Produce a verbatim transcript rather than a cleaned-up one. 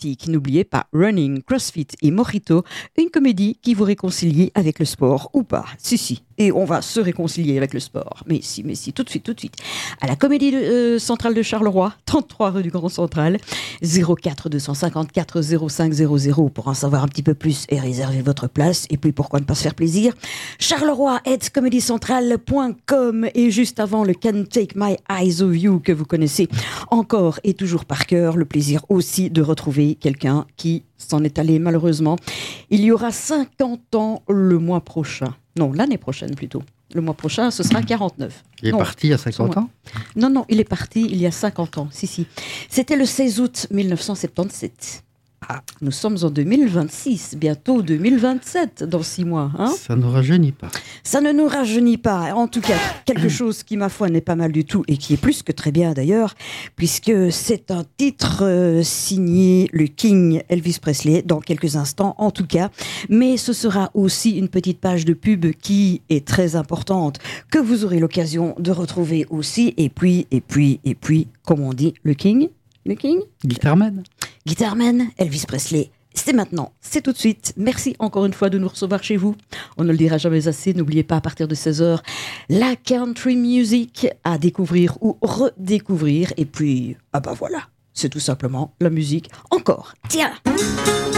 sympathique. N'oubliez pas Running, CrossFit et Mojito, une comédie qui vous réconcilie avec le sport ou pas. Si, si. Et on va se réconcilier avec le sport. Mais si, mais si, tout de suite, tout de suite. À la Comédie de, euh, Centrale de Charleroi, trente-trois rue du Grand Central, zéro quatre deux cent cinquante-quatre zéro cinq zéro zéro pour en savoir un petit peu plus et réserver votre place. Et puis pourquoi ne pas se faire plaisir. Charleroi at comedy central point com et juste avant le Can't Take My Eyes Off You que vous connaissez encore et toujours par cœur. Le plaisir aussi de retrouver quelqu'un qui s'en est allé malheureusement. Il y aura cinquante ans le mois prochain. Non, l'année prochaine plutôt. Le mois prochain, ce sera quarante-neuf. Il est non, parti il y a cinquante ans ? Non, non, il est parti il y a cinquante ans. Si, si. C'était le seize août mille neuf cent soixante-dix-sept. Ah, nous sommes en deux mille vingt-six, bientôt deux mille vingt-sept, dans six mois. Hein, ça ne rajeunit pas. Ça ne nous rajeunit pas. En tout cas, quelque chose qui, ma foi, n'est pas mal du tout et qui est plus que très bien d'ailleurs, puisque c'est un titre euh, signé le King Elvis Presley, dans quelques instants en tout cas. Mais ce sera aussi une petite page de pub qui est très importante, que vous aurez l'occasion de retrouver aussi. Et puis, et puis, et puis, comme on dit, le King Le King Guitarman. Guitarman, Elvis Presley. C'est maintenant, c'est tout de suite. Merci encore une fois de nous recevoir chez vous. On ne le dira jamais assez. N'oubliez pas, à partir de seize heures, la country music à découvrir ou redécouvrir. Et puis, ah bah voilà, c'est tout simplement la musique. Encore, tiens.